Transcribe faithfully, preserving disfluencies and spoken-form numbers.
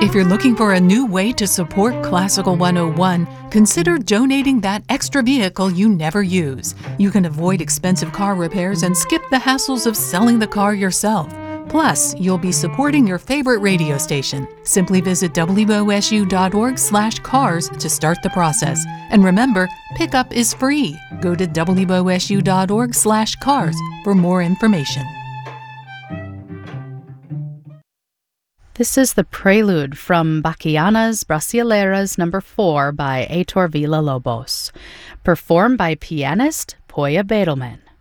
If you're looking for a new way to support Classical one oh one, consider donating that extra vehicle you never use. You can avoid expensive car repairs and skip the hassles of selling the car yourself. Plus, you'll be supporting your favorite radio station. Simply visit W O S U dot org slash cars to start the process. And remember, pickup is free. Go to W O S U dot org slash cars for more information. This is the prelude from Bachianas Brasileiras number four by Heitor Villa-Lobos, performed by pianist Poya Bedelman.